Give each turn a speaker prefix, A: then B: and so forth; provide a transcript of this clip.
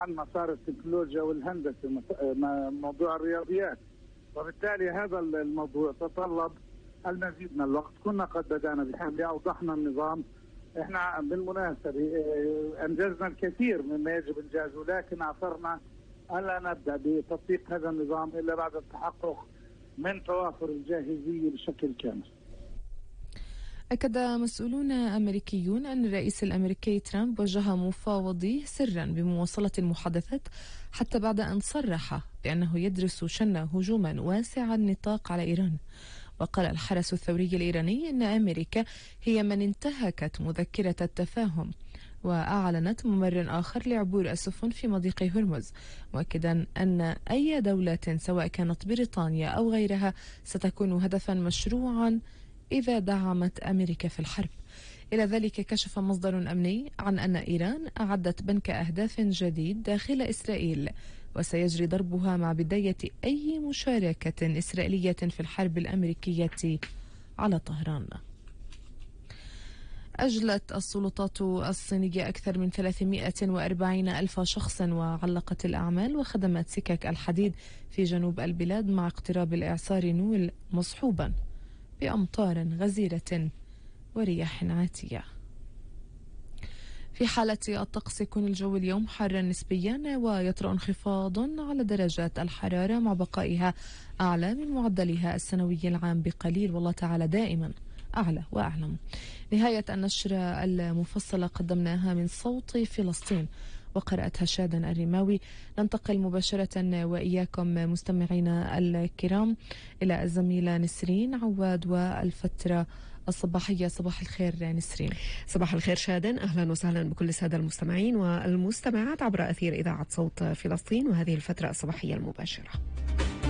A: عن مسار التكنولوجيا والهندسة، موضوع الرياضيات، وبالتالي هذا الموضوع تطلب المزيد من الوقت. كنا قد بدأنا بحمله، أوضحنا النظام. احنا بالمناسبة أنجزنا الكثير مما يجب إنجازه، لكن عثرنا ألا نبدأ بتطبيق هذا النظام إلا بعد التحقق من توافر الجاهزية بشكل كامل.
B: أكد مسؤولون أمريكيون أن الرئيس الأمريكي ترامب وجه مفاوضيه سرا بمواصلة المحادثات حتى بعد أن صرح بأنه يدرس شن هجوما واسع النطاق على إيران. وقال الحرس الثوري الإيراني أن أمريكا هي من انتهكت مذكرة التفاهم، وأعلنت ممر آخر لعبور السفن في مضيق هرمز، مؤكدا أن أي دولة سواء كانت بريطانيا أو غيرها ستكون هدفا مشروعا إذا دعمت أمريكا في الحرب. إلى ذلك كشف مصدر أمني عن أن إيران أعدت بنك أهداف جديد داخل إسرائيل، وسيجري ضربها مع بداية أي مشاركة إسرائيلية في الحرب الأمريكية على طهران. أجلت السلطات الصينية أكثر من 340 ألف شخص وعلقت الأعمال وخدمات سكك الحديد في جنوب البلاد مع اقتراب الإعصار نول مصحوبا بأمطار غزيرة ورياح عاتية. في حالة الطقس يكون الجو اليوم حارا نسبيا ويطرأ انخفاض على درجات الحرارة مع بقائها أعلى من معدلها السنوي العام بقليل، والله تعالى دائما أعلى وأعلم. نهاية النشرة المفصلة قدمناها من صوت فلسطين وقرأتها شادن الرماوي. ننتقل مباشرة وإياكم مستمعينا الكرام إلى الزميلة نسرين عواد والفترة الصباحية. صباح الخير نسرين.
C: صباح الخير شادن، أهلا وسهلا بكل السادة المستمعين والمستمعات عبر أثير إذاعة صوت فلسطين وهذه الفترة الصباحية المباشرة.